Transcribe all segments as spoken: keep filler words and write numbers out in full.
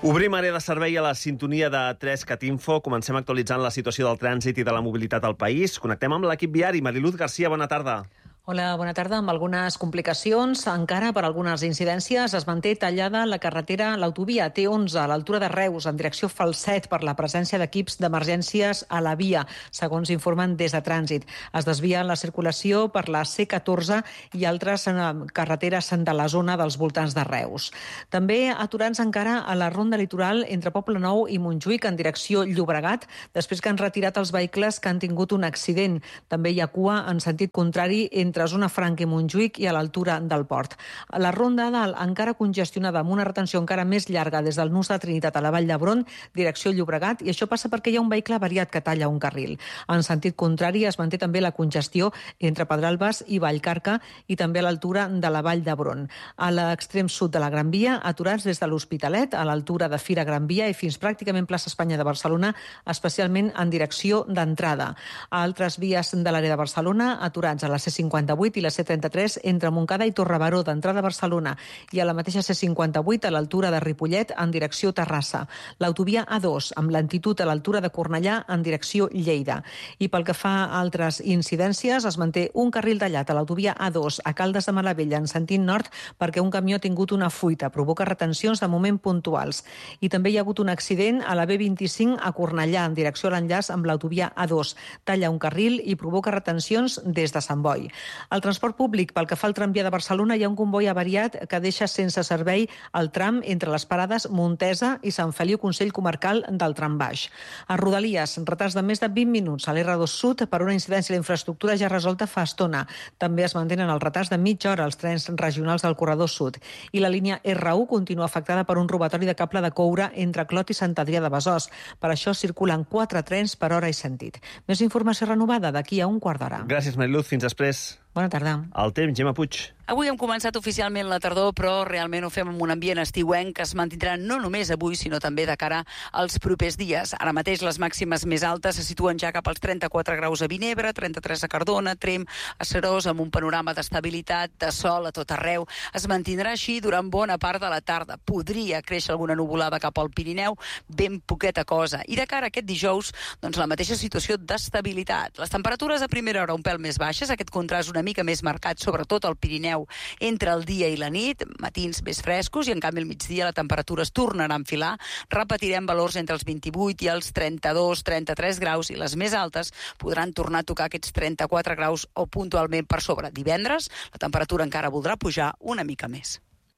Obrim àrea de servei a la sintonia de tres cat info. Comencem actualitzant la situació del trànsit i de la mobilitat al país. Connectem amb l'equip viari. Mariluz Garcia, bona tarda. Hola, bona tarda. Amb algunes complicacions, encara per algunes incidències, es manté tallada la carretera, l'autovia T onze a l'altura de Reus, en direcció Falset, per la presència d'equips d'emergències a la via, segons informen des de Trànsit. Es desvia la circulació per la C catorze i altres carreteres de la zona dels voltants de Reus. També aturats encara a la ronda litoral entre Poblenou i Montjuïc en direcció Llobregat, després que han retirat els vehicles que han tingut un accident. També hi ha cua en sentit contrari entre entre zona Franca i Montjuïc i a l'altura del port. La ronda a dalt encara congestionada amb una retenció encara més llarga des del nus de Trinitat a la Vall d'Hebron, direcció Llobregat, i això passa perquè hi ha un vehicle variat que talla un carril. En sentit contrari es manté també la congestió entre Pedralbes i Vallcarca i també a l'altura de la Vall d'Hebron. A l'extrem sud de la Gran Via, aturats des de l'Hospitalet, a l'altura de Fira Gran Via i fins pràcticament plaça Espanya de Barcelona, especialment en direcció d'entrada. A altres vies de l'àrea de Barcelona, aturats a la C cinquanta-vuit i la C trenta-tres entre Montcada i Torrebaró d'entrada a Barcelona i a la mateixa C cinquanta-vuit a l'altura de Ripollet en direcció Terrassa. L'autovia A dos amb lentitud a l'altura de Cornellà en direcció Lleida. I pel que fa a altres incidències, es manté un carril tallat a l'autovia A dos a Caldes de Malavella en sentit nord perquè un camió ha tingut una fuita, provoca retencions de moment puntuals. I també hi ha hagut un accident a la B vint-i-cinc a Cornellà en direcció a l'enllaç amb l'autovia A dos. Talla un carril i provoca retencions des de Sant Boi. Al transport públic, pel que fa al tramvia de Barcelona, hi ha un comboi avariat que deixa sense servei el tram entre les parades Montesa i Sant Feliu Consell Comarcal del tram baix. A Rodalies, retards de més de vint minuts a l'R dos Sud per una incidència de infraestructura ja resolta fa estona. També es mantenen els retards de mitja hora als trens regionals del corredor sud. I la línia R u continua afectada per un robatori de cable de coure entre Clot i Sant Adrià de Besòs. Per això circulen quatre trens per hora i sentit. Més informació renovada d'aquí a un quart d'hora. Gràcies, Mariluz. Fins després. Bona tarda. El temps, Gemma Puig. Avui hem començat oficialment la tardor, però realment ho fem amb un ambient estiuenc que es mantindrà no només avui, sinó també de cara als propers dies. Ara mateix les màximes més altes se situen ja cap als trenta-quatre graus a Vinebre, trenta-tres a Cardona, Tremp, a Serós, amb un panorama d'estabilitat, de sol a tot arreu. Es mantindrà així durant bona part de la tarda. Podria créixer alguna nuvolada cap al Pirineu, ben poqueta cosa. I de cara a aquest dijous, doncs la mateixa situació d'estabilitat. Les temperatures a primera hora un pèl més baixes, aquest contrast una mica més marcat, sobretot al Pirineu, entre el dia i la nit, matins més frescos, i en canvi al migdia la temperatura es tornarà a enfilar. Repetirem valors entre els vint-i-vuit i els trenta-dos trenta-tres graus, i les més altes podran tornar a tocar aquests trenta-quatre graus o puntualment per sobre. Divendres la temperatura encara voldrà pujar una mica més.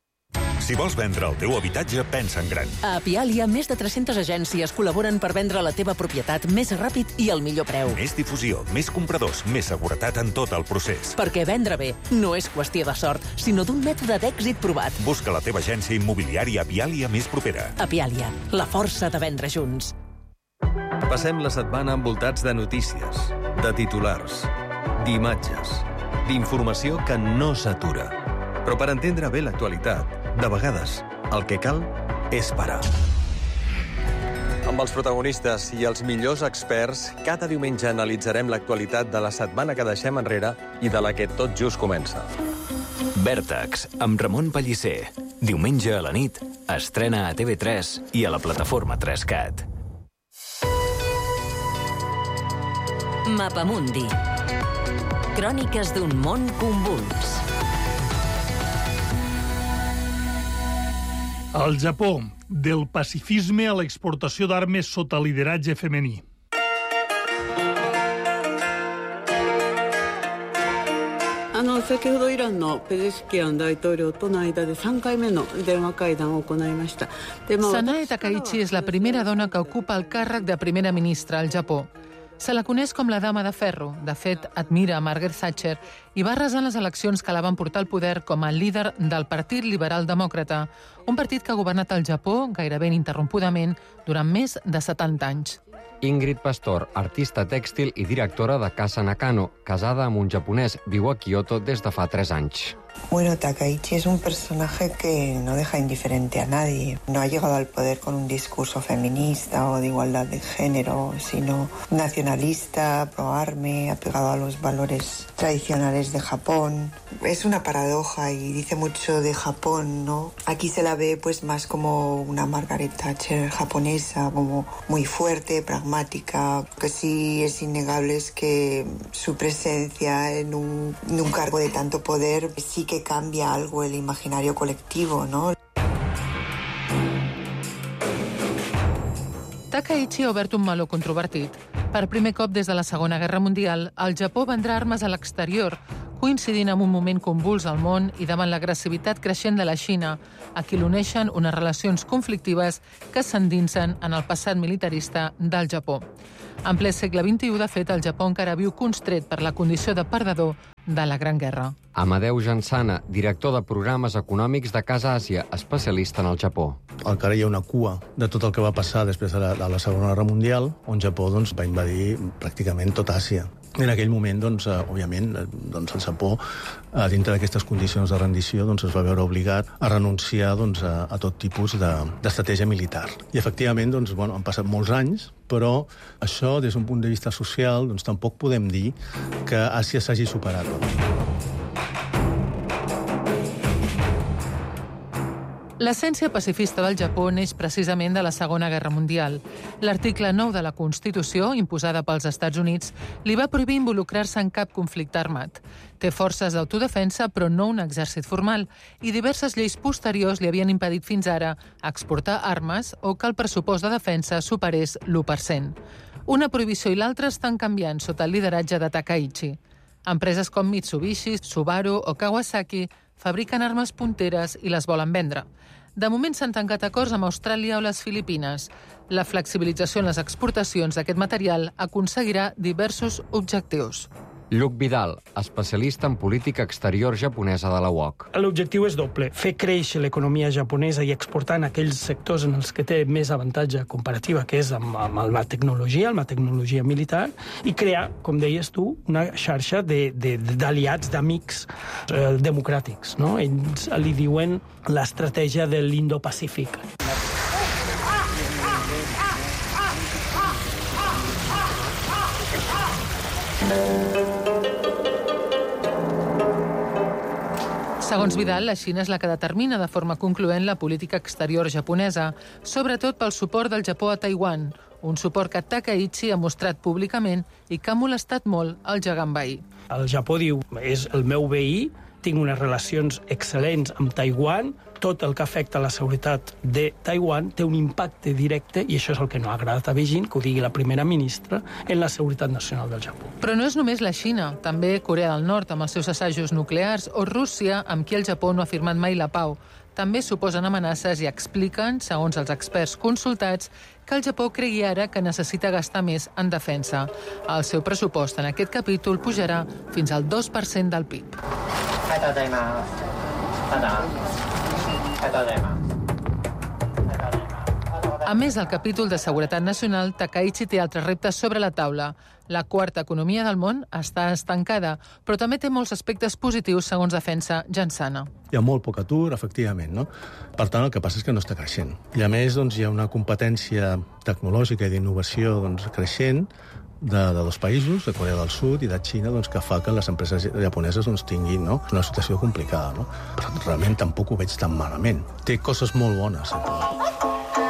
Si vols vendre el teu habitatge, pensa en gran. A Apialia, més de tres-centes agències col·laboren per vendre la teva propietat més ràpid i al millor preu. Més difusió, més compradors, més seguretat en tot el procés. Perquè vendre bé no és qüestió de sort, sinó d'un mètode d'èxit provat. Busca la teva agència immobiliària Apialia més propera. Apialia, la força de vendre junts. Passem la setmana envoltats de notícies, de titulars, d'imatges, d'informació que no s'atura. Però per entendre bé l'actualitat, de vegades, el que cal és parar. Amb els protagonistes i els millors experts, cada diumenge analitzarem l'actualitat de la setmana que deixem enrere i de la que tot just comença. Vèrtex, amb Ramon Pellicer. Diumenge a la nit, estrena a T V tres i a la plataforma tres cat. Mapamundi. Cròniques d'un món convuls. El Japó, del pacifisme a l'exportació d'armes sota lideratge femení. Sanae Takaichi és la primera dona que ocupa el càrrec de primera ministra al Japó. Se la coneix com la dama de ferro. De fet, admira Margaret Thatcher i va arrasar en les eleccions que la van portar al poder com a líder del Partit Liberal Demòcrata, un partit que ha governat el Japó gairebé ininterrompudament durant més de setanta anys. Ingrid Pastor, artista tèxtil i directora de Casa Nakano, casada amb un japonès, viu a Kyoto des de fa tres anys. Bueno, Takaichi es un personaje que no deja indiferente a nadie. No ha llegado al poder con un discurso feminista o de igualdad de género, sino nacionalista, pro-arme, apegado a los valores tradicionales de Japón. Es una paradoja y dice mucho de Japón, ¿no? Aquí se la ve pues más como una Margaret Thatcher japonesa, como muy fuerte, pragmática. Lo que sí es innegable es que su presencia en un, en un cargo de tanto poder sí que cambia algo el imaginario colectivo, ¿no? Takaichi ha obert un meló controvertit. Per primer cop des de la Segona Guerra Mundial, el Japó vendrà armes a l'exterior, coincidint amb un moment convuls al món i davant l'agressivitat creixent de la Xina, a qui l'uneixen unes relacions conflictives que s'endinsen en el passat militarista del Japó. En ple segle vint-i-u, de fet, el Japó encara viu constret per la condició de perdedor de la Gran Guerra. Amadeu Jansana, director de programes econòmics de Casa Àsia, especialista en el Japó. Encara hi ha una cua de tot el que va passar després de la, de la Segona Guerra Mundial, on Japó doncs, va invadir pràcticament tota Àsia. En aquell moment, doncs, eh, òbviament, doncs, el Japó, eh, dintre d'aquestes condicions de rendició, doncs, es va veure obligat a renunciar doncs, a, a tot tipus d'estratègia militar. I, efectivament, doncs, bueno, han passat molts anys, però això, des d'un punt de vista social, doncs, tampoc podem dir que Àsia s'hagi superat. L'essència pacifista del Japó neix precisament de la Segona Guerra Mundial. L'article nou de la Constitució, imposada pels Estats Units, li va prohibir involucrar-se en cap conflicte armat. Té forces d'autodefensa, però no un exèrcit formal, i diverses lleis posteriors li havien impedit fins ara exportar armes o que el pressupost de defensa superés l'u per cent. Una prohibició i l'altra estan canviant sota el lideratge de Takaichi. Empreses com Mitsubishi, Subaru o Kawasaki fabriquen armes punteres i les volen vendre. De moment s'han tancat acords amb Austràlia o les Filipines. La flexibilització en les exportacions d'aquest material aconseguirà diversos objectius. Lluc Vidal, especialista en política exterior japonesa de la U O C. L'objectiu és doble, fer créixer l'economia japonesa i exportar en aquells sectors en els que té més avantatge comparativa, que és amb, amb la tecnologia, amb la tecnologia militar, i crear, com deies tu, una xarxa d'aliats, d'amics eh, democràtics. No? Ells li diuen l'estratègia de l'Indo-Pacífic. Segons Vidal, la Xina és la que determina de forma concloent la política exterior japonesa, sobretot pel suport del Japó a Taiwan, un suport que Takaichi ha mostrat públicament i que ha molestat molt el gegant veí. El Japó diu, és el meu veí, tinc unes relacions excel·lents amb Taiwan, tot el que afecta la seguretat de Taiwan té un impacte directe, i això és el que no ha agradat a Beijing, que ho digui la primera ministra, en la seguretat nacional del Japó. Però no és només la Xina, també Corea del Nord, amb els seus assajos nuclears, o Rússia, amb qui el Japó no ha firmat mai la pau. També suposen amenaces i expliquen, segons els experts consultats, que el Japó cregui ara que necessita gastar més en defensa. El seu pressupost en aquest capítol pujarà fins al dos per cent del P I B. A més del capítol de seguretat nacional, Takaichi té altres reptes sobre la taula. La quarta economia del món està estancada, però també té molts aspectes positius, segons defensa Jansana. Hi ha molt poc atur, efectivament, no? Per tant, el que passa és que no està creixent. I a més, doncs, hi ha una competència tecnològica i d'innovació doncs, creixent de, de dos països, de Corea del Sud i de Xina, doncs, que fa que les empreses japoneses doncs, tinguin no? una situació complicada. No? Però realment tampoc ho veig tan malament. Té coses molt bones. Eh?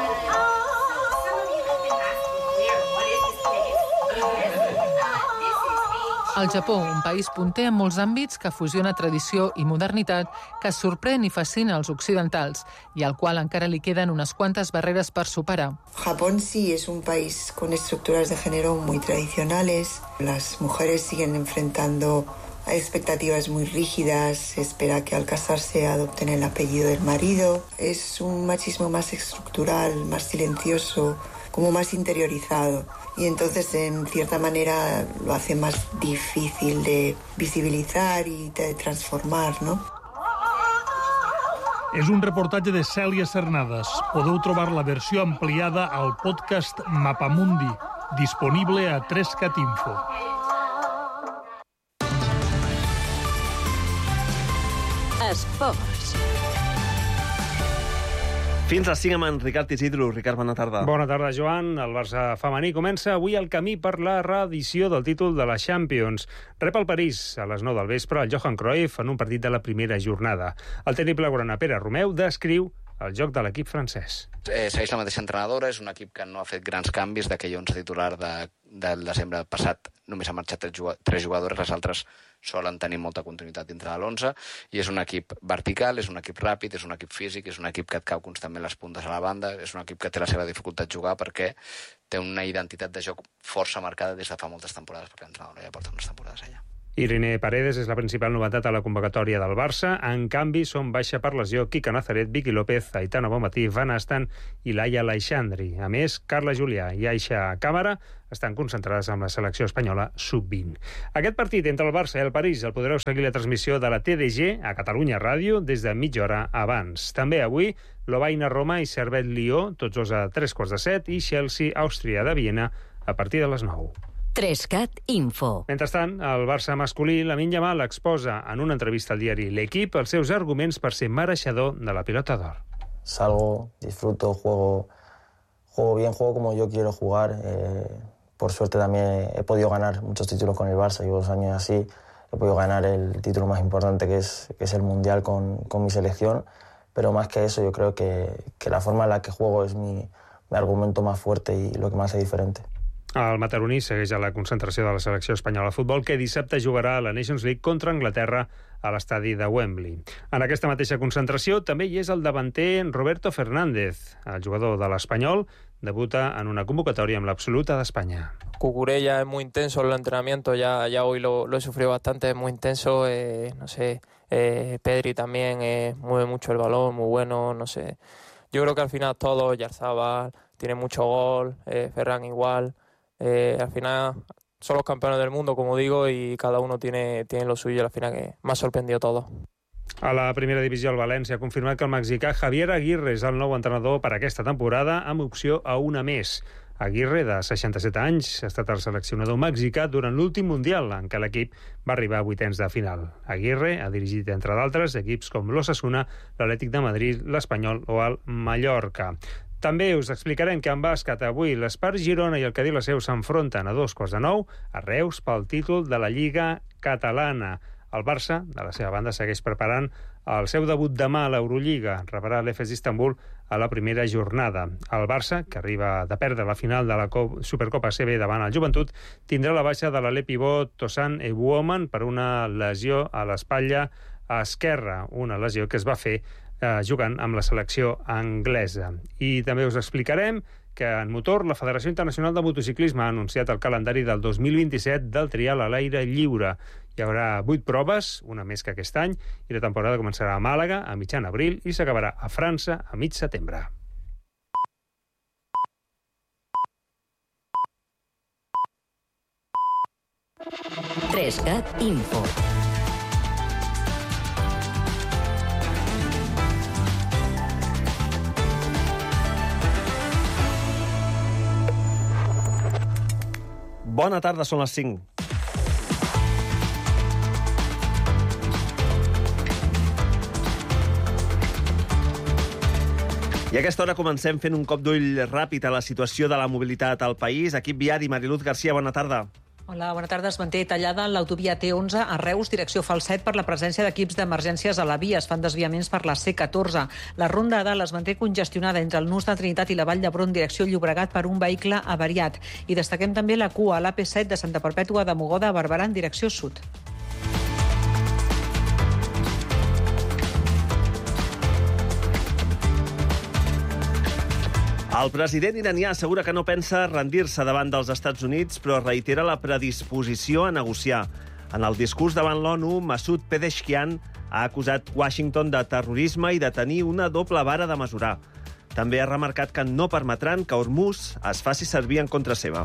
El Japó, un país punter en molts àmbits que fusiona tradició i modernitat, que sorprèn i fascina els occidentals i al qual encara li queden unas cuantas barreras per superar. Japón sí es un país con estructuras de género muy tradicionales. Las mujeres siguen enfrentando a expectativas muy rígidas. Se espera que al casarse adopten el apellido del marido. Es un machismo más estructural, más silencioso, como más interiorizado. Y entonces, en cierta manera, lo hace más difícil de visibilitzar i de transformar, no? És un reportatge de Cèlia Cernades. Podeu trobar la versió ampliada al podcast Mapamundi, disponible a tres cat info. Esports. Fins a cinc amb en Ricard Isidro. Ricard, bona tarda. Bona tarda, Joan. El Barça femení comença avui el camí per la reedició del títol de la Champions. Rep el París a les nou del vespre el Johan Cruyff en un partit de la primera jornada. El tècnic blaugrana Pere Romeu descriu el joc de l'equip francès. Eh, segueix la mateixa entrenadora, és un equip que no ha fet grans canvis, d'aquell onze titular de, del desembre passat només ha marxat tres jugadores, les altres solen tenir molta continuïtat dintre de l'onze, i és un equip vertical, és un equip ràpid, és un equip físic, és un equip que et cau constantment les puntes a la banda, és un equip que té la seva dificultat jugar perquè té una identitat de joc força marcada des de fa moltes temporades, perquè l'entrenadora ja porta unes temporades allà. Irene Paredes és la principal novetat a la convocatòria del Barça. En canvi, són baixa per lesió Quique Nazaret, Vicky López, Aitana Bonmatí, Van Asten i Laia Aleixandri. A més, Carla Julià i Aixa Càmara estan concentrades amb la selecció espanyola sub vint. Aquest partit entre el Barça i el París el podreu seguir la transmissió de la T D G a Catalunya Ràdio des de mitja hora abans. També avui, Lovaina Roma i Servette Lió, tots dos a tres quarts de set, i Chelsea Àustria de Viena a partir de les nou. tres cat Info. Mentrestant, el Barça masculí, Lamine Yamal, exposa en una entrevista al diari L'Equip els seus arguments per ser mereixedor de la pilota d'or. Salgo, disfruto, juego, juego bien, juego como yo quiero jugar. Eh, por suerte también he podido ganar muchos títulos con el Barça, llevo dos años así. He podido ganar el título más importante que es, que es el Mundial con, con mi selección. Pero más que eso, yo creo que, que la forma en la que juego es mi, mi argumento más fuerte y lo que me hace diferente. El mataroní segueix a la concentració de la selecció espanyola de futbol, que dissabte jugarà a la Nations League contra Anglaterra a l'estadi de Wembley. En aquesta mateixa concentració també hi és el davanter Roberto Fernández. El jugador de l'Espanyol debuta en una convocatòria amb l'absoluta d'Espanya. Cucurella es muy intenso en el entrenamiento, ya, ya hoy lo, lo he sufrido bastante, es muy intenso, eh, no sé, eh, Pedri también eh, mueve mucho el balón, muy bueno, no sé. Yo creo que al final todos, Yarzabal tiene mucho gol, eh, Ferran igual. Eh, al final son los campeones del mundo, como digo, y cada uno tiene, tiene lo suyo. Al final que me ha sorprendido todo. A la primera divisió, el València ha confirmat que el mexicà Javier Aguirre és el nou entrenador per aquesta temporada, amb opció a una més. Aguirre, de seixanta-set anys, ha estat el seleccionador mexicà durant l'últim Mundial, en què l'equip va arribar a vuitens de final. Aguirre ha dirigit, entre d'altres, equips com l'Osasuna, l'Atlètic de Madrid, l'Espanyol o el Mallorca. També us explicarem que en bàsquet avui l'Espart Girona i el Cadí la Seu s'enfronten a dos quarts de nou a Reus pel títol de la Lliga Catalana. El Barça, de la seva banda, segueix preparant el seu debut demà a l'Eurolliga. Rebrà l'Efes Istanbul a la primera jornada. El Barça, que arriba de perdre la final de la Supercopa A C B davant el Joventut, tindrà la baixa de l'alè pivot Tosan Ebuoman per una lesió a l'espatlla esquerra, una lesió que es va fer eh, jugant amb la selecció anglesa. I també us explicarem que en motor la Federació Internacional de Motociclisme ha anunciat el calendari del dos mil vint-i-set del trial a l'aire lliure. Hi haurà vuit proves, una més que aquest any, i la temporada començarà a Màlaga a mitjan abril i s'acabarà a França a mig setembre. tres cat Info. Bona tarda, són les cinc. I a aquesta hora comencem fent un cop d'ull ràpid a la situació de la mobilitat al país. Equip viari, Mariluz García, bona tarda. Hola, bona tarda. Es manté tallada l'autovia T onze a Reus, direcció Falset, per la presència d'equips d'emergències a la via. Es fan desviaments per la C catorze. La ronda A es manté congestionada entre el Nus de Trinitat i la Vall d'Hebron, direcció Llobregat, per un vehicle avariat. I destaquem també la cua a l'A P set de Santa Perpètua de Mogoda a Barberà en direcció sud. El president iranià assegura que no pensa rendir-se davant dels Estats Units, però reitera la predisposició a negociar. En el discurs davant l'ONU, Masoud Pezeshkian ha acusat Washington de terrorisme i de tenir una doble vara de mesurar. També ha remarcat que no permetran que Hormuz es faci servir en contra seva.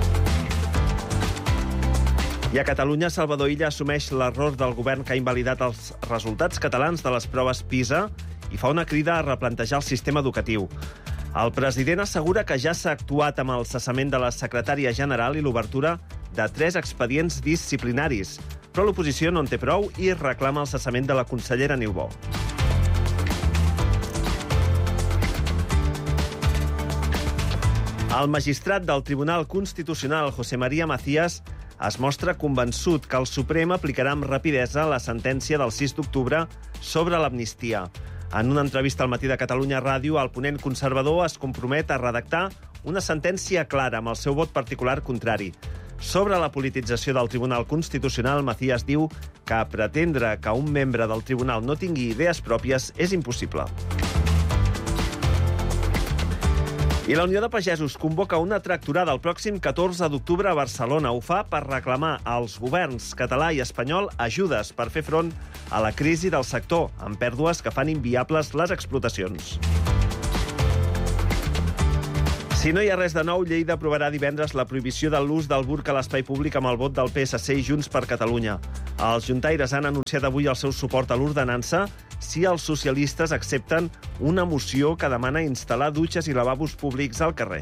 I a Catalunya, Salvador Illa assumeix l'error del govern que ha invalidat els resultats catalans de les proves PISA i fa una crida a replantejar el sistema educatiu. El president assegura que ja s'ha actuat amb el cessament de la secretària general i l'obertura de tres expedients disciplinaris. però l'oposició no en té prou i reclama el cessament de la consellera Niubó. El magistrat del Tribunal Constitucional, José María Macías, es mostra convençut que el Suprem aplicarà amb rapidesa la sentència del sis d'octubre sobre l'amnistia. En una entrevista al Matí de Catalunya Ràdio, el ponent conservador es compromet a redactar una sentència clara amb el seu vot particular contrari. Sobre la politització del Tribunal Constitucional, Macías diu que pretendre que un membre del tribunal no tingui idees pròpies és impossible. I la Unió de Pagesos convoca una tractorada el pròxim catorze d'octubre a Barcelona. Ho fa per reclamar als governs català i espanyol ajudes per fer front a la crisi del sector, amb pèrdues que fan inviables les explotacions. Si no hi ha res de nou, Lleida aprovarà divendres la prohibició de l'ús del burca a l'espai públic amb el vot del P S C i Junts per Catalunya. Els juntaires han anunciat avui el seu suport a l'ordenança si els socialistes accepten una moció que demana instal·lar dutxes i lavabos públics al carrer.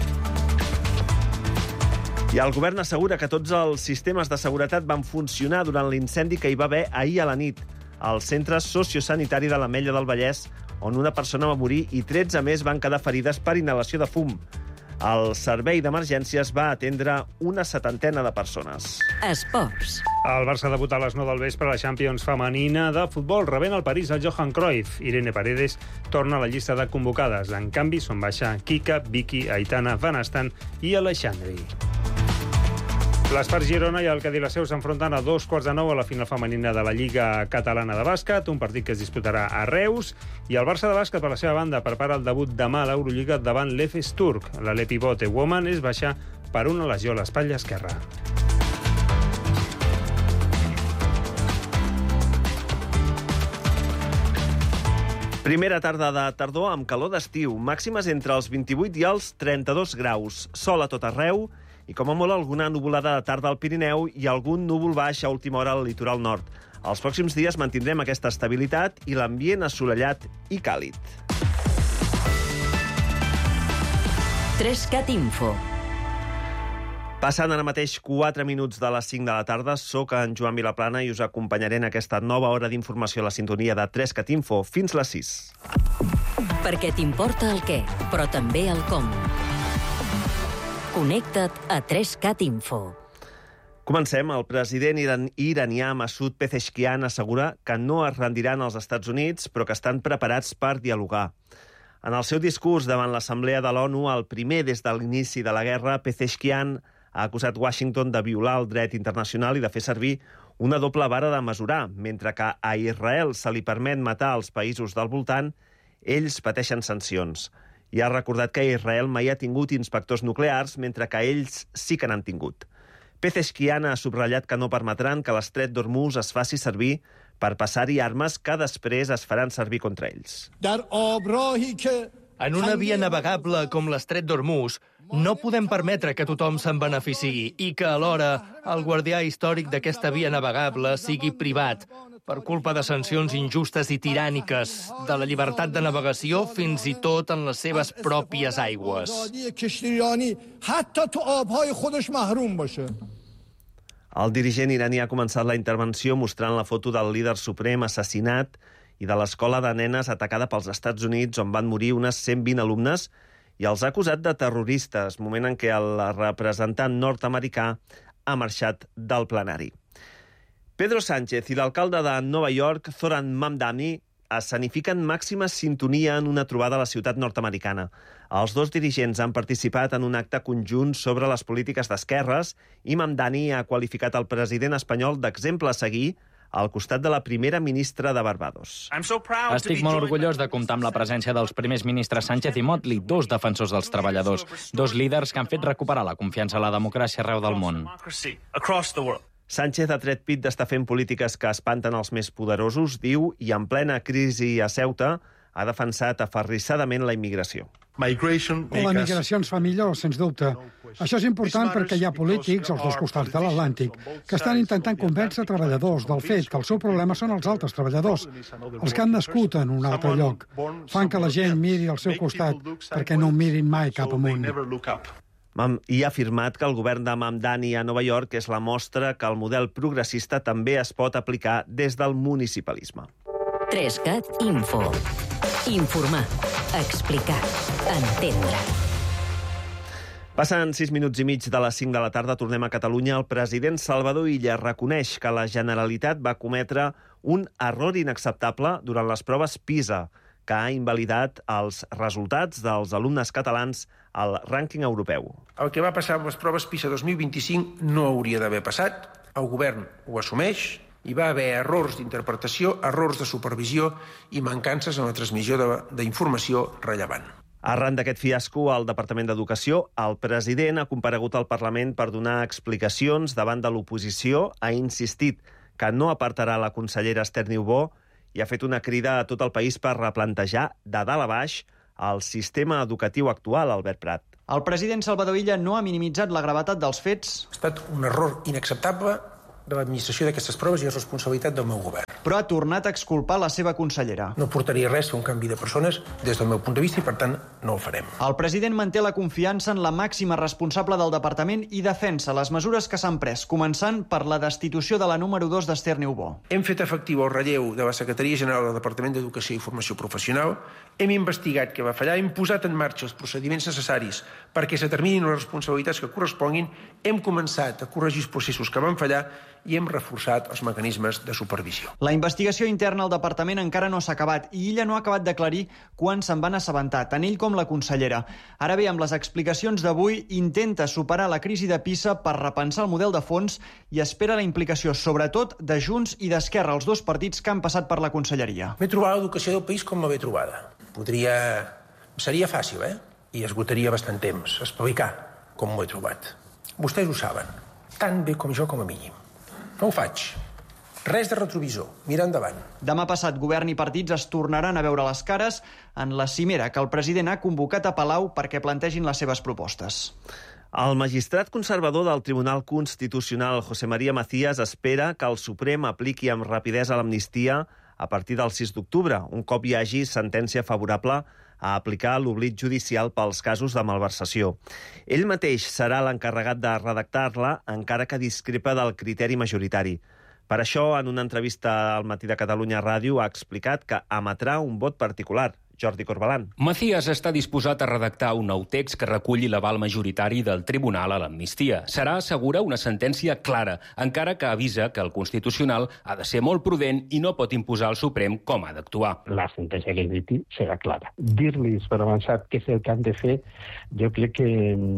I el govern assegura que tots els sistemes de seguretat van funcionar durant l'incendi que hi va haver ahir a la nit al centre sociosanitari de l'Ametlla del Vallès, on una persona va morir i tretze més van quedar ferides per inhalació de fum. El servei d'emergències va atendre una setantena de persones. Esports. El Barça debuta a les nou del vespre a la Champions femenina de futbol, rebent el París al Johan Cruyff. Irene Paredes torna a la llista de convocades. En canvi, són baixa Kika, Vicky, Aitana, Van Astan i Alexandri. L'Espart Girona i el Cadí-Laseu s'enfronten a dos quarts de nou a la final femenina de la Lliga Catalana de Bàsquet, un partit que es disputarà a Reus, i el Barça de bàsquet, per la seva banda, prepara el debut demà a l'Eurolliga davant l'E F E S turc. La Lepi Bote Woman és baixa per una lesió a l'espatlla esquerra. Primera tarda de tardor amb calor d'estiu, màximes entre els vint-i-vuit i els trenta-dos graus, sol a tot arreu, i com a molt alguna nuvolada de tarda al Pirineu i algun núvol baix a última hora al litoral nord. Els pròxims dies mantindrem aquesta estabilitat i l'ambient assolellat i càlid. Trescat Info. Passant ara mateix quatre minuts de les cinc de la tarda, soc en Joan Vilaplana i us acompanyaré en aquesta nova hora d'informació a la sintonia de Trescat Info fins les sis. Perquè t'importa el què, però també el com. Connecta't a Trescat Info. Comencem. El president iran iranià Masoud Pezeshkian assegura que no es rendiran als Estats Units, però que estan preparats per dialogar. En el seu discurs davant l'Assemblea de l'ONU, el primer des de l'inici de la guerra, Pezeshkian ha acusat Washington de violar el dret internacional i de fer servir una doble vara de mesurar. Mentre que a Israel se li permet matar als països del voltant, ells pateixen sancions. I ha recordat que Israel mai ha tingut inspectors nuclears, mentre que ells sí que n'han tingut. Pezeshkian ha subratllat que no permetran que l'estret d'Hormuz es faci servir per passar-hi armes que després es faran servir contra ells. En una via navegable com l'estret d'Hormuz, no podem permetre que tothom se'n beneficiï i que, alhora, el guardià històric d'aquesta via navegable sigui privat, per culpa de sancions injustes i tiràniques, de la llibertat de navegació fins i tot en les seves pròpies aigües. El dirigent iraní ha començat la intervenció mostrant la foto del líder suprem assassinat i de l'escola de nenes atacada pels Estats Units, on van morir unes cent vint alumnes, i els ha acusat de terroristes, moment en què el representant nord-americà ha marxat del plenari. Pedro Sánchez i l'alcalde de Nova York, Zoran Mamdani, escenifiquen màxima sintonia en una trobada a la ciutat nord-americana. Els dos dirigents han participat en un acte conjunt sobre les polítiques d'esquerres i Mamdani ha qualificat el president espanyol d'exemple a seguir al costat de la primera ministra de Barbados. Estic molt orgullós de comptar amb la presència dels primers ministres Sánchez i Motley, dos defensors dels treballadors, dos líders que han fet recuperar la confiança a la democràcia arreu del món. Sánchez ha tret pit d'estar fent polítiques que espanten els més poderosos, diu, i en plena crisi a Ceuta ha defensat aferrissadament la immigració. La migració ens fa millor, sens dubte. Això és important perquè hi ha polítics als dos costats de l'Atlàntic que estan intentant convèncer treballadors del fet que el seu problema són els altres treballadors, els que han nascut en un altre lloc. Fan que la gent miri al seu costat perquè no mirin mai cap amunt. i ha afirmat que el govern de Mamdani a Nova York és la mostra que el model progressista també es pot aplicar des del municipalisme. tres cat Info. Informar, explicar, entendre. Passen sis minuts i mig de les cinc de la tarda, tornem a Catalunya. El president Salvador Illa reconeix que la Generalitat va cometre un error inacceptable durant les proves PISA, que ha invalidat els resultats dels alumnes catalans al rànquing europeu. El que va passar amb les proves PISA dos mil vint-i-cinc no hauria d'haver passat. El govern ho assumeix. Hi va haver errors d'interpretació, errors de supervisió i mancances en la transmissió d'informació rellevant. Arran d'aquest fiasco al Departament d'Educació, el president ha comparegut al Parlament per donar explicacions davant de l'oposició, ha insistit que no apartarà la consellera Esther Niubó i ha fet una crida a tot el país per replantejar de dalt a baix el sistema educatiu actual, Albert Prat. El president Salvador Illa no ha minimitzat la gravetat dels fets. Ha estat un error inacceptable de l'administració d'aquestes proves i és responsabilitat del meu govern. Però ha tornat a exculpar la seva consellera. No portaria res a un canvi de persones des del meu punt de vista i, per tant, no ho farem. El president manté la confiança en la màxima responsable del departament i defensa les mesures que s'han pres, començant per la destitució de la número dos d'Esther Niubó. Hem fet efectiu el relleu de la Secretaria General del Departament d'Educació i Formació Professional, hem investigat què va fallar, hem posat en marxa els procediments necessaris perquè s'determinin les responsabilitats que corresponguin, hem començat a corregir els processos que van fallar i hem reforçat els mecanismes de supervisió. La investigació interna al departament encara no s'ha acabat i Illa no ha acabat d'aclarir quan se'n van assabentar, tant ell com la consellera. Ara bé, amb les explicacions d'avui, intenta superar la crisi de PISA per repensar el model de fons i espera la implicació, sobretot, de Junts i d'Esquerra, els dos partits que han passat per la conselleria. M'he trobat l'educació del país com l'he trobada. Podria... Seria fàcil, eh? I esgotaria bastant temps explicar com m'ho he trobat. Vostès ho saben, tan bé com jo com a mínim. No ho faig. Res de retrovisor. Mira endavant. Demà passat, govern i partits es tornaran a veure les cares en la cimera que el president ha convocat a Palau perquè plantegin les seves propostes. El magistrat conservador del Tribunal Constitucional, José María Macías, espera que el Suprem apliqui amb rapidesa l'amnistia a partir del sis d'octubre, un cop hi hagi sentència favorable a aplicar l'oblit judicial pels casos de malversació. Ell mateix serà l'encarregat de redactar-la, encara que discrepa del criteri majoritari. Per això, en una entrevista al Matí de Catalunya Ràdio, ha explicat que emetrà un vot particular. Jordi Corbalan. Macías està disposat a redactar un nou text que reculli l'aval majoritari del Tribunal a l'amnistia. Serà, assegura, una sentència clara, encara que avisa que el Constitucional ha de ser molt prudent i no pot imposar al Suprem com ha d'actuar. La sentència que emiti serà clara. Dir-los per avançat què és el que han de fer, jo crec que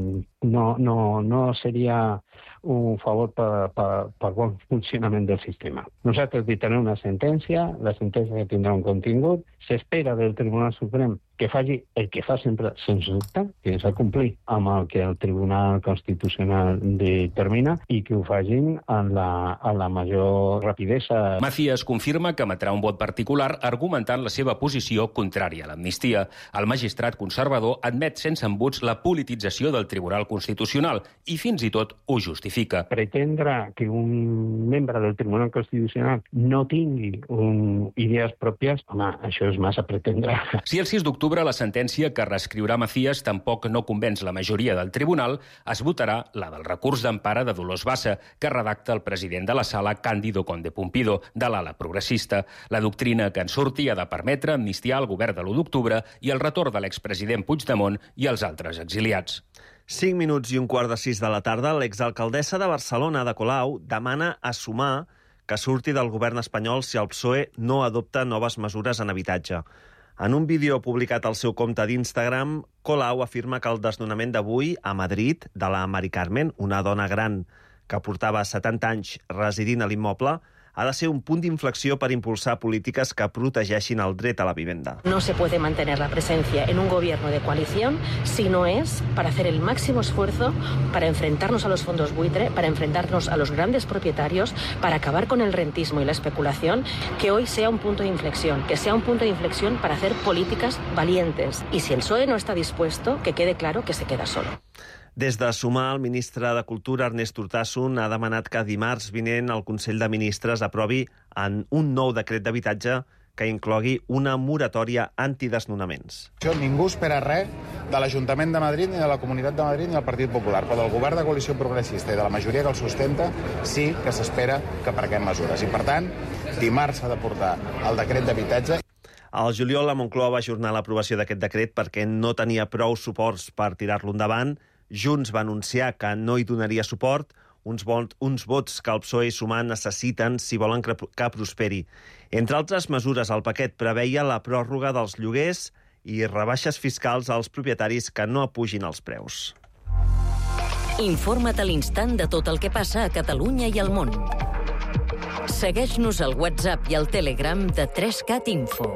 no, no, no seria un favor per, per, per bon funcionament del sistema. Nosaltres dictarem una sentència, la sentència que tindrà un contingut, s'espera del Tribunal Suprem que faci el que fa sempre, sens dubte, que és a complir amb el que el Tribunal Constitucional determina i que ho facin amb la, amb la major rapidesa. Macías confirma que emetrà un vot particular argumentant la seva posició contrària a l'amnistia. El magistrat conservador admet sense embuts la politització del Tribunal Constitucional i fins i tot ho justifica. Pretendre que un membre del Tribunal Constitucional no tingui un, idees pròpies, home, això és massa pretendre. Si el sis d'octubre la sentència que reescriurà Macías tampoc no convenç la majoria del tribunal, es votarà la del recurs d'empara de Dolors Bassa, que redacta el president de la sala, Cándido Conde Pumpido, de l'ala progressista. La doctrina que en surti ha de permetre amnistiar el govern de l'u d'octubre i el retorn de l'expresident Puigdemont i els altres exiliats. Cinc minuts i un quart de sis de la tarda, l'exalcaldessa de Barcelona, Ada Colau, demana a Sumar que surti del govern espanyol si el P S O E no adopta noves mesures en habitatge. En un vídeo publicat al seu compte d'Instagram, Colau afirma que el desnonament d'avui a Madrid de la Mari Carmen, una dona gran que portava setanta anys residint a l'immoble, ha de ser un punt d'inflexió per impulsar polítiques que protegeixin el dret a la vivenda. No se puede mantener la presencia en un gobierno de coalición si no es para hacer el máximo esfuerzo para enfrentarnos a los fondos buitre, para enfrentarnos a los grandes propietarios, para acabar con el rentismo y la especulación, que hoy sea un punto de inflexión, que sea un punto de inflexión para hacer políticas valientes. Y si el P S O E no está dispuesto, que quede claro que se queda solo. Des de Sumar, el ministre de Cultura, Ernest Urtasun, ha demanat que dimarts vinent el Consell de Ministres aprovi en un nou decret d'habitatge que inclogui una moratòria antidesnonaments. Ningú espera res de l'Ajuntament de Madrid, ni de la Comunitat de Madrid, ni del Partit Popular, però del govern de coalició progressista i de la majoria que el sustenta, sí que s'espera que prenguem mesures. I, per tant, dimarts s'ha de portar el decret d'habitatge. Al juliol, la Moncloa va ajornar l'aprovació d'aquest decret perquè no tenia prou suports per tirar-lo endavant. Junts va anunciar que no hi donaria suport, uns, vots, uns vots que el P S O E i Sumar necessiten si volen que, que prosperi. Entre altres mesures, el paquet preveia la pròrroga dels lloguers i rebaixes fiscals als propietaris que no apugin els preus. Informa't a l'instant de tot el que passa a Catalunya i al món. Segueix-nos al WhatsApp i al Telegram de tres cat Info.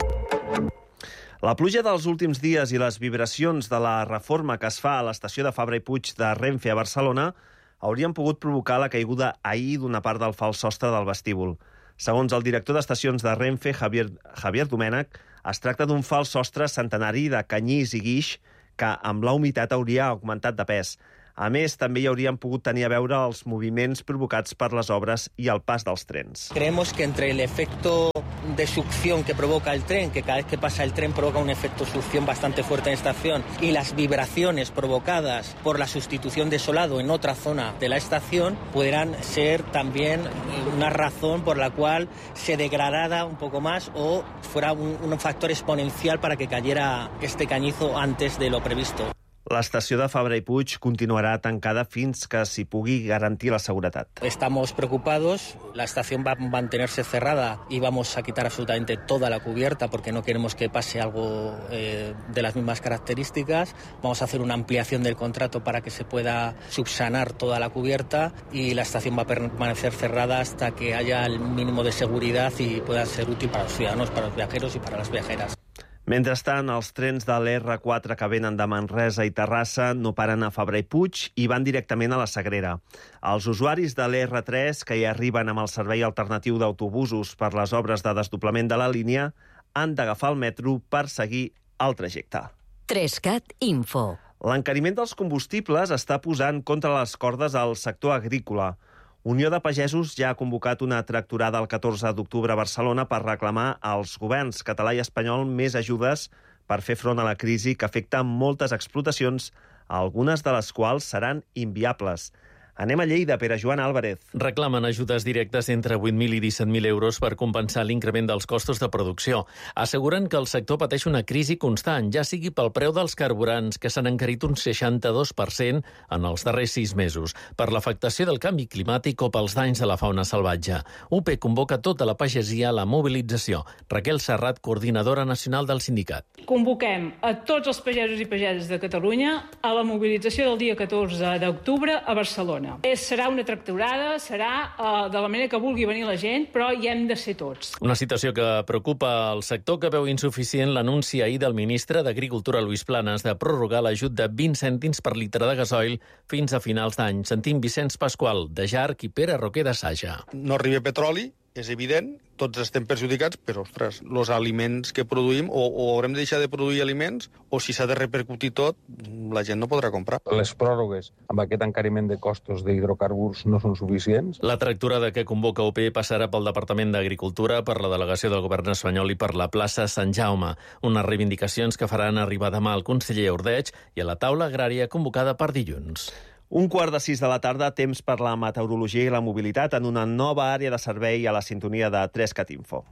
La pluja dels últims dies i les vibracions de la reforma que es fa a l'estació de Fabra i Puig de Renfe a Barcelona haurien pogut provocar la caiguda ahir d'una part del fals sostre del vestíbul. Segons el director d'estacions de Renfe, Javier, Javier Domènech, es tracta d'un fals sostre centenari de canyís i guix que amb la humitat hauria augmentat de pes. A més, també hi haurien pogut tenir a veure els moviments provocats per les obres i el pas dels trens. Creemos que entre el efecto de succión que provoca el tren, que cada vez que pasa el tren provoca un efecto succión bastante fuerte en estación, y las vibraciones provocadas por la sustitución de solado en otra zona de la estación, pudieran ser también una razón por la cual se degradara un poco más o fuera un, un factor exponencial para que cayera este cañizo antes de lo previsto. L'estació de Fabra i Puig continuarà tancada fins que s'hi pugui garantir la seguretat. Estamos preocupados, la estación va a mantenerse cerrada y vamos a quitar absolutamente toda la cubierta porque no queremos que pase algo eh, de las mismas características. Vamos a hacer una ampliación del contrato para que se pueda subsanar toda la cubierta y la estación va a permanecer cerrada hasta que haya el mínimo de seguridad y pueda ser útil para los ciudadanos, para los viajeros y para las viajeras. Mentrestant, els trens de l'R quatre que venen de Manresa i Terrassa no paren a Fabra i Puig i van directament a la Sagrera. Els usuaris de l'R tres, que hi arriben amb el servei alternatiu d'autobusos per les obres de desdoblament de la línia, han d'agafar el metro per seguir el trajecte. tres cat Info. L'encariment dels combustibles està posant contra les cordes al sector agrícola. Unió de Pagesos ja ha convocat una tractorada el catorze d'octubre a Barcelona per reclamar als governs català i espanyol més ajudes per fer front a la crisi que afecta moltes explotacions, algunes de les quals seran inviables. Anem a Lleida, Pere Joan Álvarez. Reclamen ajudes directes entre vuit mil i disset mil euros per compensar l'increment dels costos de producció. Asseguren que el sector pateix una crisi constant, ja sigui pel preu dels carburants, que s'han encarit un seixanta-dos per cent en els darrers sis mesos, per l'afectació del canvi climàtic o pels danys de la fauna salvatge. U P convoca tota la pagesia a la mobilització. Raquel Serrat, coordinadora nacional del sindicat. Convoquem a tots els pagesos i pageses de Catalunya a la mobilització del dia catorze d'octubre a Barcelona. És, serà una tractorada, serà uh, de la manera que vulgui venir la gent, però hi hem de ser tots. Una situació que preocupa el sector, que veu insuficient l'anunci ahir del ministre d'Agricultura, Luis Planas, de prorrogar l'ajut de vint cèntims per litre de gasoil fins a finals d'any. Sentim Vicenç Pasqual, de Jarc, i Pere Roquer, de Saja. No arriba petroli, és evident, tots estem perjudicats, però, ostres, els aliments que produïm, o, o haurem de deixar de produir aliments, o si s'ha de repercutir tot, la gent no podrà comprar. Les pròrrogues amb aquest encariment de costos d'hidrocarburs no són suficients. La tractorada que convoca U P passarà pel Departament d'Agricultura, per la delegació del govern espanyol i per la plaça Sant Jaume. Unes reivindicacions que faran arribar demà al conseller Ordeig i a la taula agrària convocada per dilluns. Un quart de sis de la tarda, temps per la meteorologia i la mobilitat en una nova àrea de servei a la sintonia de tres cat Info.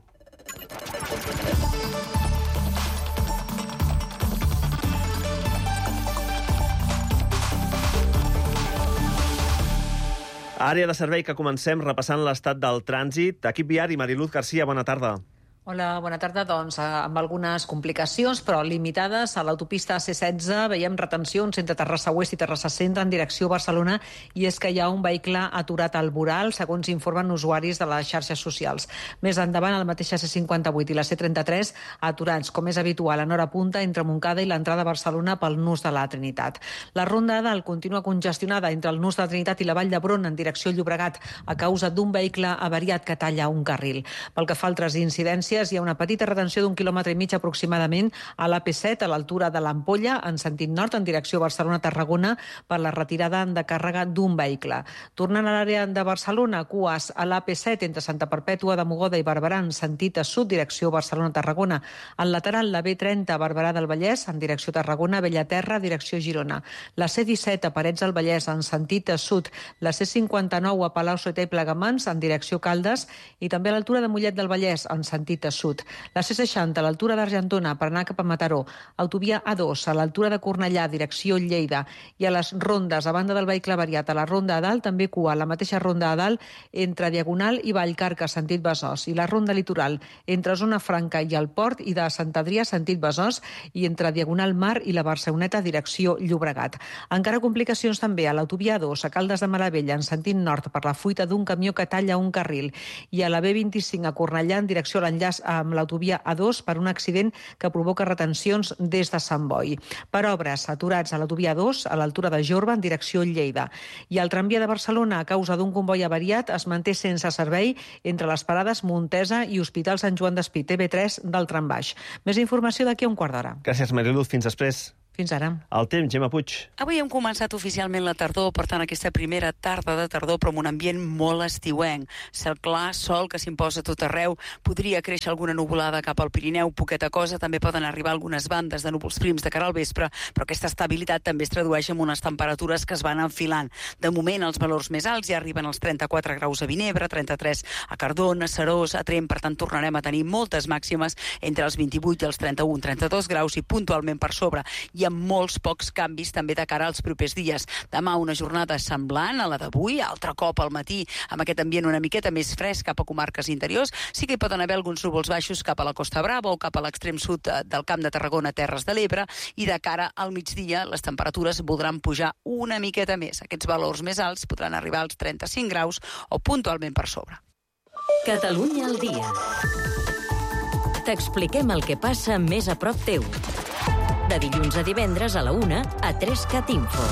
Àrea de servei que comencem repassant l'estat del trànsit. Equip viari, Mariluz Garcia, bona tarda. Hola, bona tarda. Doncs amb algunes complicacions, però limitades. A l'autopista C setze veiem retencions entre Terrassa Oest i Terrassa Centre en direcció a Barcelona, i és que hi ha un vehicle aturat al voral, segons informen usuaris de les xarxes socials. Més endavant, a la mateixa C cinquanta-vuit i la C trenta-tres, aturats, com és habitual, en hora punta entre Montcada i l'entrada a Barcelona pel nus de la Trinitat. La Ronda Dalt continua congestionada entre el nus de la Trinitat i la Vall d'Hebron en direcció Llobregat a causa d'un vehicle avariat que talla un carril. Pel que fa a altres incidències, incidències, hi ha una petita retenció d'un quilòmetre i mig aproximadament a l'A P set, a l'altura de l'Ampolla, en sentit nord, en direcció Barcelona-Tarragona, per la retirada de càrrega d'un vehicle. Tornant a l'àrea de Barcelona, cues a l'A P set entre Santa Perpètua de Mogoda i Barberà, en sentit a sud, direcció Barcelona-Tarragona. Al lateral, la B trenta a Barberà del Vallès, en direcció Tarragona, Bellaterra, direcció Girona. La C disset a Parets del Vallès, en sentit a sud. La C cinquanta-nou a Palau-solità i Plegamans, en direcció Caldes, i també a l'altura de Mollet del Vallès, en sentit a sud. La C seixanta a l'altura d'Argentona, per anar cap a Mataró. Autovia A dos a l'altura de Cornellà, direcció Lleida. I a les rondes, a banda del vehicle variat, a la ronda a dalt, també cua, la mateixa ronda a dalt, entre Diagonal i Vallcarca, sentit Besòs. I la ronda litoral, entre Zona Franca i el Port, i de Sant Adrià, sentit Besòs, i entre Diagonal Mar i la Barceloneta, direcció Llobregat. Encara complicacions també a l'autovia A dos, a Caldes de Malavella, en sentit nord, per la fuita d'un camió que talla un carril, i a la B vint-i-cinc a Cornellà en direcció a l'enllaç amb l'autovia A dos per un accident que provoca retencions des de Sant Boi. Per obres, aturats a l'autovia A dos a l'altura de Jorba en direcció Lleida. I el tramvia de Barcelona, a causa d'un comboi avariat, es manté sense servei entre les parades Montesa i Hospital Sant Joan d'Espí, T V tres del trambaix. Més informació d'aquí a un quart d'hora. Gràcies, Mariluz. Fins després. Fins ara. El temps, Gemma Puig. Avui hem començat oficialment la tardor, per tant aquesta primera tarda de tardor, però amb un ambient molt estiuenc. Cel clar, sol que s'imposa tot arreu, podria créixer alguna nuvolada cap al Pirineu, poqueta cosa, també poden arribar algunes bandes de núvols prims de cara al vespre, però aquesta estabilitat també es tradueix en unes temperatures que es van enfilant. De moment els valors més alts ja arriben als trenta-quatre graus a Vinebre, trenta-tres a Cardona, Serós, a Tremp, per tant tornarem a tenir moltes màximes entre els vint-i-vuit i els trenta-u trenta-dos graus i puntualment per sobre. I amb molts pocs canvis també de cara als propers dies. Demà una jornada semblant a la d'avui, altre cop al matí amb aquest ambient una miqueta més fresc cap a comarques interiors. Sí que hi poden haver alguns núvols baixos cap a la Costa Brava o cap a l'extrem sud del Camp de Tarragona, Terres de l'Ebre, i de cara al migdia les temperatures voldran pujar una miqueta més. Aquests valors més alts podran arribar als trenta-cinc graus o puntualment per sobre. Catalunya al dia. T'expliquem el que passa més a prop teu. De dilluns a divendres a la una a tres cat info.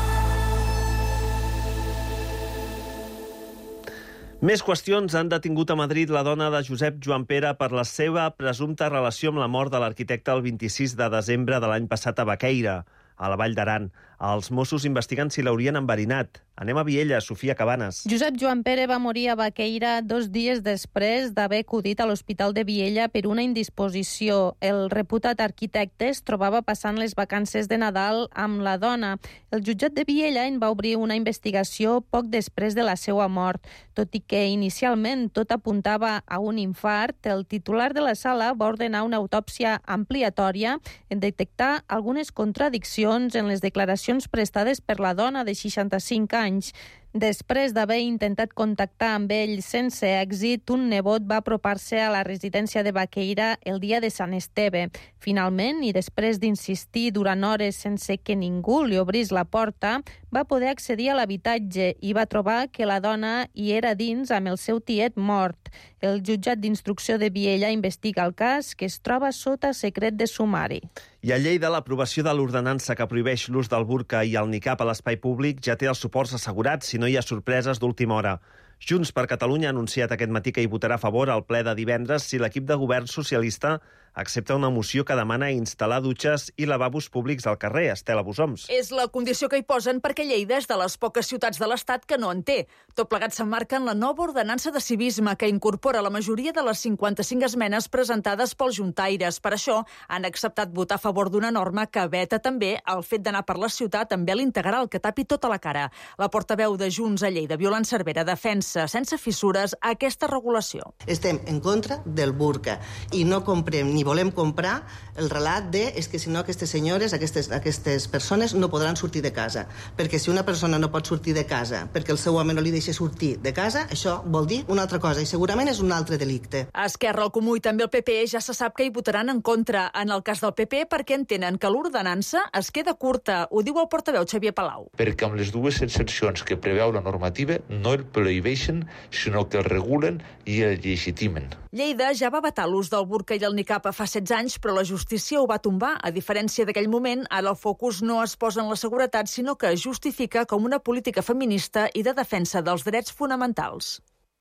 Més qüestions. Han detingut a Madrid la dona de Josep Joan Pere per la seva presumpta relació amb la mort de l'arquitecte el vint-i-sis de desembre de l'any passat a Baqueira, a la Vall d'Aran. Els Mossos investiguen si l'haurien enverinat. Anem a Viella, Sofia Cabanes. Josep Joan Pere va morir a Baqueira dos dies després d'haver acudit a l'Hospital de Viella per una indisposició. El reputat arquitecte es trobava passant les vacances de Nadal amb la dona. El jutjat de Viella en va obrir una investigació poc després de la seva mort. Tot i que inicialment tot apuntava a un infart, el titular de la sala va ordenar una autòpsia ampliatòria en detectar algunes contradiccions en les declaracions prestades per la dona de seixanta-cinc anys. Després d'haver intentat contactar amb ell sense èxit, un nebot va apropar-se a la residència de Baqueira el dia de Sant Esteve. Finalment, i després d'insistir durant hores sense que ningú li obrís la porta, va poder accedir a l'habitatge i va trobar que la dona hi era dins amb el seu tiet mort. El jutjat d'instrucció de Viella investiga el cas, que es troba sota secret de sumari. I a Lleida, l'aprovació de l'ordenança que prohibeix l'ús del burca i el nicab a l'espai públic ja té els suports assegurats si no hi ha sorpreses d'última hora. Junts per Catalunya ha anunciat aquest matí que hi votarà a favor al ple de divendres si l'equip de govern socialista accepta una moció que demana instal·lar dutxes i lavabos públics al carrer. Estela Busoms. És la condició que hi posen perquè Lleida és de les poques ciutats de l'Estat que no en té. Tot plegat s'emmarca en la nova ordenança de civisme que incorpora la majoria de les cinquanta-cinc esmenes presentades pels juntaires. Per això han acceptat votar a favor d'una norma que veta també el fet d'anar per la ciutat amb vel integral que tapi tota la cara. La portaveu de Junts a Lleida, Violant Cervera, defensa sense fissures aquesta regulació. Estem en contra del burca i no comprem ni volem comprar el relat de és que si no aquestes senyores, aquestes, aquestes persones no podran sortir de casa. Perquè si una persona no pot sortir de casa perquè el seu home no li deixa sortir de casa, això vol dir una altra cosa i segurament és un altre delicte. A Esquerra, el Comú i també el P P ja se sap que hi votaran en contra en el cas del P P perquè entenen que l'ordenança es queda curta. Ho diu el portaveu Xavier Palau. Perquè amb les dues excepcions que preveu la normativa no el prohibeixen, sinó que el regulen i el legitimen. Lleida ja va vetar l'ús del burca i el nicab fa setze anys, però la justícia ho va tombar. A diferència d'aquell moment, ara el focus no es posa en la seguretat, sinó que es justifica com una política feminista i de defensa dels drets fonamentals.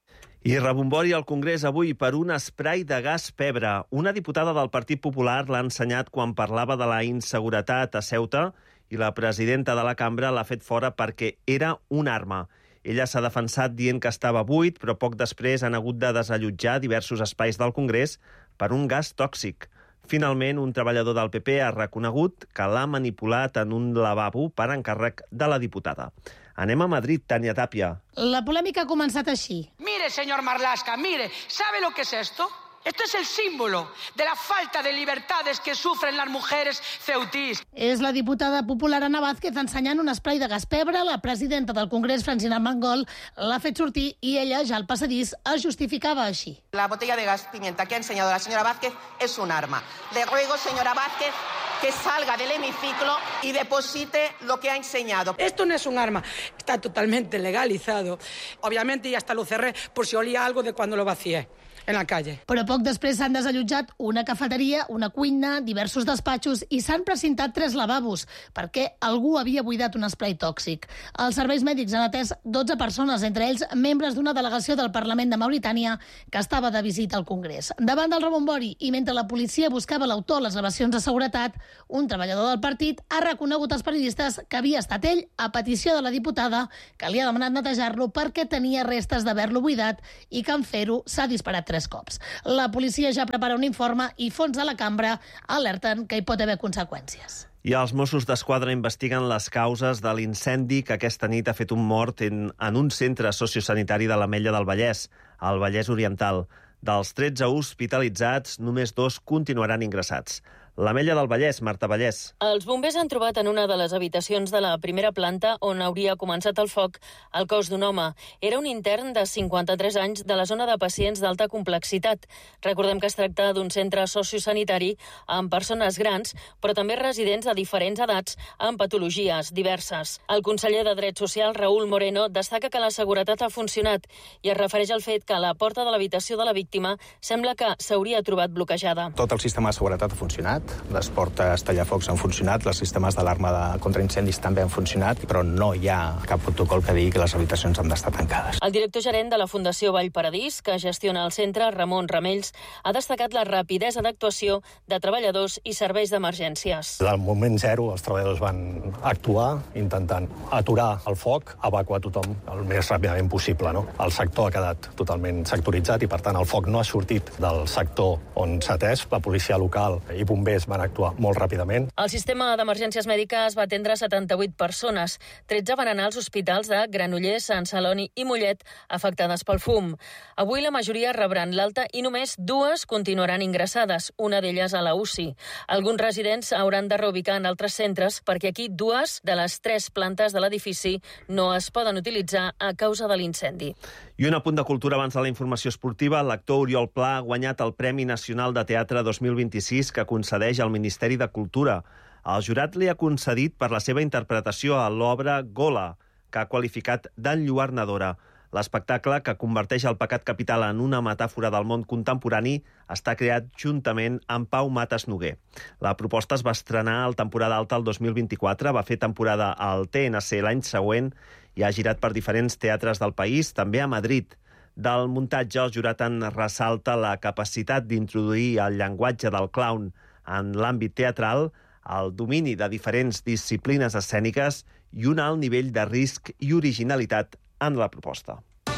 I rebombori al Congrés avui per un spray de gas pebre. Una diputada del Partit Popular l'ha ensenyat quan parlava de la inseguretat a Ceuta i la presidenta de la cambra l'ha fet fora perquè era una arma. Ella s'ha defensat dient que estava buit, però poc després han hagut de desallotjar diversos espais del Congrés per un gas tòxic. Finalment, un treballador del P P ha reconegut que l'ha manipulat en un lavabo per encàrrec de la diputada. Anem a Madrid, Tania Tapia. La polèmica ha començat així. Mire, señor Marlaska, mire, ¿sabe lo que es esto? Esto es el símbolo de la falta de libertades que sufren las mujeres ceutís. És la diputada popular Ana Vázquez ensenyant un spray de gas pebre. La presidenta del Congrés, Francina Armengol, l'ha fet sortir i ella, ja al passadís, es justificava així. La botella de gas pimienta que ha enseñado la señora Vázquez es un arma. Le ruego, señora Vázquez, que salga del hemiciclo y deposite lo que ha enseñado. Esto no es un arma, está totalmente legalizado. Obviamente ya hasta lo cerré por si olía algo de cuando lo vacié en la calle. Però poc després s'han desallotjat una cafeteria, una cuina, diversos despatxos i s'han precintat tres lavabos perquè algú havia buidat un spray tòxic. Els serveis mèdics han atès dotze persones, entre ells membres d'una delegació del Parlament de Mauritània que estava de visita al Congrés. Davant del rebombori i mentre la policia buscava l'autor a les gravacions de seguretat, un treballador del partit ha reconegut als periodistes que havia estat ell, a petició de la diputada, que li ha demanat netejar-lo perquè tenia restes d'haver-lo buidat i que en fer-ho s'ha disparat tres cops. La policia ja prepara un informe i fons de la cambra alerten que hi pot haver conseqüències. I els Mossos d'Esquadra investiguen les causes de l'incendi que aquesta nit ha fet un mort en, en un centre sociosanitari de l'Ametlla del Vallès, al Vallès Oriental. Dels tretze hospitalitzats, només dos continuaran ingressats. L'Ametlla del Vallès, Marta Vallès. Els bombers han trobat en una de les habitacions de la primera planta on hauria començat el foc el cos d'un home. Era un intern de cinquanta-tres anys de la zona de pacients d'alta complexitat. Recordem que es tracta d'un centre sociosanitari amb persones grans, però també residents de diferents edats amb patologies diverses. El conseller de Drets Socials, Raúl Moreno, destaca que la seguretat ha funcionat i es refereix al fet que la porta de l'habitació de la víctima sembla que s'hauria trobat bloquejada. Tot el sistema de seguretat ha funcionat. Les portes tallafocs han funcionat, els sistemes d'alarma de contraincendis també han funcionat, però no hi ha cap protocol que digui que les habitacions han d'estar tancades. El director gerent de la Fundació Vallparadís, que gestiona el centre, Ramon Ramells, ha destacat la rapidesa d'actuació de treballadors i serveis d'emergències. Al moment zero, els treballadors van actuar intentant aturar el foc, evacuar tothom el més ràpidament possible. No? El sector ha quedat totalment sectoritzat i, per tant, el foc no ha sortit del sector on s'ha atès. La policia local i bombers van actuar molt ràpidament. El sistema d'emergències mèdiques va atendre setanta-vuit persones. tretze van anar als hospitals de Granollers, Sant Celoni i Mollet, afectades pel fum. Avui la majoria rebran l'alta i només dues continuaran ingressades, una d'elles a la U C I. Alguns residents hauran de reubicar en altres centres perquè aquí dues de les tres plantes de l'edifici no es poden utilitzar a causa de l'incendi. I un apunt de cultura abans de la informació esportiva. L'actor Oriol Pla ha guanyat el Premi Nacional de Teatre dos mil vint-i-sis que concedeix al Ministeri de Cultura. El jurat li ha concedit per la seva interpretació a l'obra Gola, que ha qualificat d'enlluernadora. L'espectacle, que converteix el pecat capital en una metàfora del món contemporani, està creat juntament amb Pau Matas Noguer. La proposta es va estrenar al temporada alta el dos mil vint-i-quatre, va fer temporada al T N C l'any següent i ha girat per diferents teatres del país, també a Madrid. Del muntatge, el jurat en ressalta la capacitat d'introduir el llenguatge del clown en l'àmbit teatral, el domini de diferents disciplines escèniques i un alt nivell de risc i originalitat en la proposta.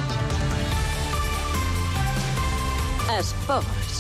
Esports.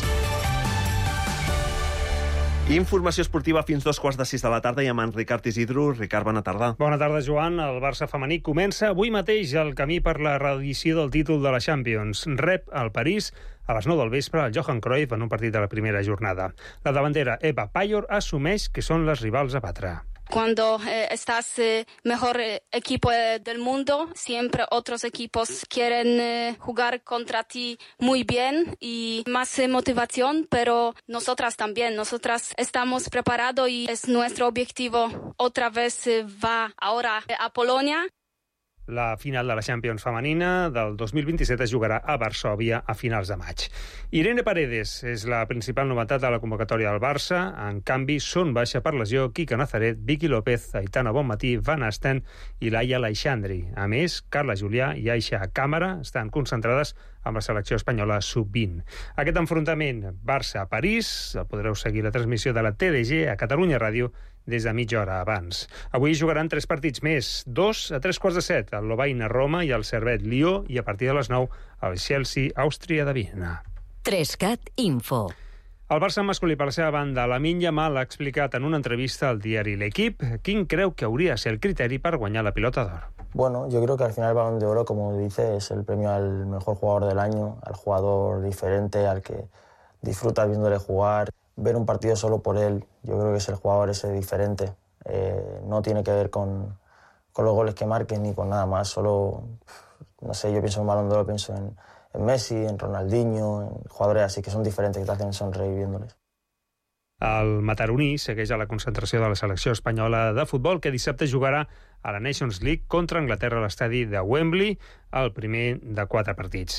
Informació esportiva fins dos quarts de sis de la tarda i amb en Ricard Isidro. Ricard, bona tarda. Bona tarda, Joan. El Barça femení comença avui mateix el camí per la reedició del títol de la Champions. Rep al París a les nou del vespre el Johan Cruyff en un partit de la primera jornada. La davantera Eva Payor assumeix que són les rivals a batre. Cuando eh, estás eh, mejor eh, equipo eh, del mundo, siempre otros equipos quieren eh, jugar contra ti muy bien y más eh, motivación, pero nosotras también, nosotras estamos preparados y es nuestro objetivo. Otra vez eh, va ahora eh, a Polonia. La final de la Champions femenina del dos mil vint-i-set es jugarà a Varsòvia a finals de maig. Irene Paredes és la principal novetat de la convocatòria del Barça. En canvi, són baixa per lesió Quique Nazaret, Vicky López, Aitana Bonmatí, Van Asten i Laia Aleixandri. A més, Carla Julià i Aixa Càmara estan concentrades amb la selecció espanyola sub vint. Aquest enfrontament Barça-París el podreu seguir la transmissió de la T D G a Catalunya Ràdio des de mitja hora abans. Avui jugaran tres partits més, dos a tres quarts de set, el Lovaina-Roma i el Servette-Lió, i a partir de les nou el Chelsea-Àustria de Viena. Trescat Info. El Barça masculí, per la seva banda, Lamine Yamal ha explicat en una entrevista al diari L'Equipe quin creu que hauria de ser el criteri per guanyar la pilota d'or. Bueno, yo creo que al final el Balón de Oro, como dice, es el premio al mejor jugador del año, al jugador diferente, al que disfruta viéndole jugar, ver un partido solo por él. Yo creo que es el jugador ese diferente. Eh, no tiene que ver con, con los goles que marquen ni con nada más. Solo, no sé, yo pienso en Balón de Oro, pienso en, en Messi, en Ronaldinho, en jugadores así que son diferentes, que te hacen sonreír viéndoles. El mataroní segueix a la concentració de la selecció espanyola de futbol, que dissabte jugarà a la Nations League contra Anglaterra a l'estadi de Wembley, el primer de quatre partits.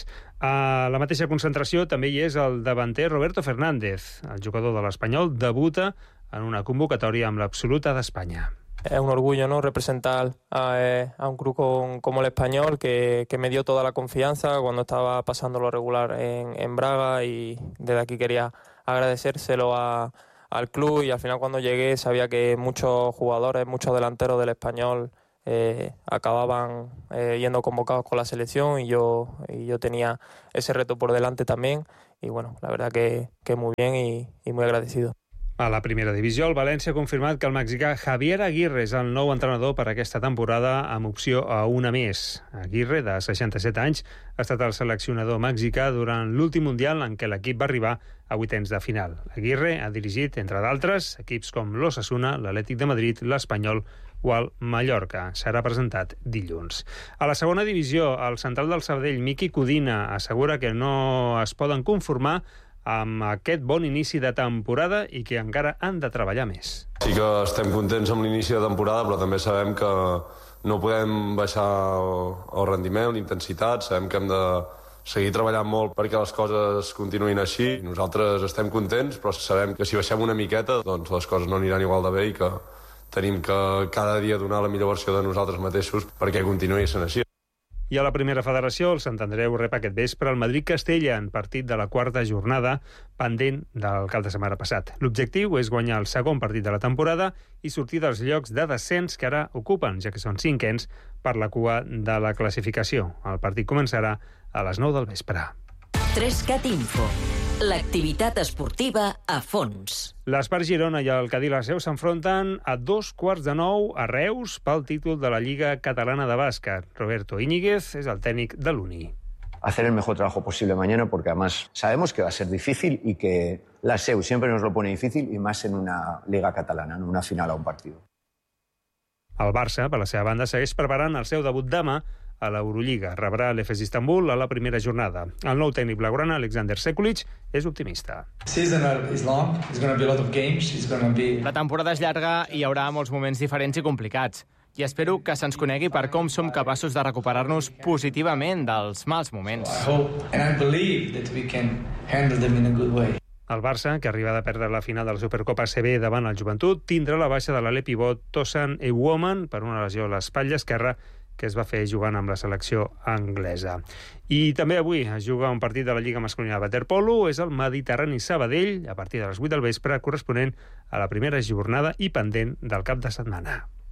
A la mateixa concentració també hi és el davanter Roberto Fernández. El jugador de l'Espanyol debuta en una convocatòria amb l'absoluta d'Espanya. Es un orgullo, ¿no?, representar a, a un club con, como el Español, que, que me dio toda la confianza cuando estaba pasando lo regular en, en Braga, y desde aquí quería agradecérselo a, al club, y al final cuando llegué sabía que muchos jugadores, muchos delanteros del Español eh, acababan eh, yendo convocados con la selección, y yo, y yo tenía ese reto por delante también, y bueno, la verdad que, que muy bien y, y muy agradecido. A la primera divisió, el València ha confirmat que el mexicà Javier Aguirre és el nou entrenador per aquesta temporada, amb opció a una més. Aguirre, de seixanta-set anys, ha estat el seleccionador mexicà durant l'últim Mundial en què l'equip va arribar a vuitens de final. Aguirre ha dirigit, entre d'altres, equips com l'Osasuna, l'Atlètic de Madrid, l'Espanyol o el Mallorca. Serà presentat dilluns. A la segona divisió, el central del Sabadell, Miqui Codina, assegura que no es poden conformar amb aquest bon inici de temporada i que encara han de treballar més. Sí que estem contents amb l'inici de temporada, però també sabem que no podem baixar el rendiment, l'intensitat, sabem que hem de seguir treballant molt perquè les coses continuïn així. Nosaltres estem contents, però sabem que si baixem una miqueta, doncs les coses no aniran igual de bé, i que tenim que cada dia donar la millor versió de nosaltres mateixos perquè continuï sent així. I a la primera federació, el Sant Andreu rep aquest vespre el Madrid-Castella en partit de la quarta jornada pendent del cap de setmana passat. L'objectiu és guanyar el segon partit de la temporada i sortir dels llocs de descens que ara ocupen, ja que són cinquens per la cua de la classificació. El partit començarà a les nou del vespre. Trescat Info. L'activitat esportiva a fons. L'Espart Girona i el Cadí la Seu s'enfronten a dos quarts de nou a Reus pel títol de la Lliga Catalana de Bàsquet. Roberto Íñiguez és el tècnic de l'Uni. Hacer el mejor trabajo posible mañana, porque además sabemos que va a ser difícil y que la Seu siempre nos lo pone difícil, y más en una Liga Catalana, en una final a un partido. El Barça, per la seva banda, segueix preparant el seu debut demà a l'Eurolliga. Rebrà l'Efes Istanbul a la primera jornada. El nou tècnic blaugrana, Alexander Sekulic, és optimista. La temporada és llarga i hi haurà molts moments diferents i complicats. I espero que se'ns conegui per com som capaços de recuperar-nos positivament dels mals moments. El Barça, que arriba de perdre la final de la Supercopa A C B davant el Joventut, tindrà la baixa de l'ale pivot Tosan Ewuoman per una lesió a l'espatlla esquerra que es va fer jugant amb la selecció anglesa. I també avui es juga un partit de la Lliga Masculina de Waterpolo, és el Mediterrani Sabadell, a partir de les vuit del vespre, corresponent a la primera jornada i pendent del cap de setmana.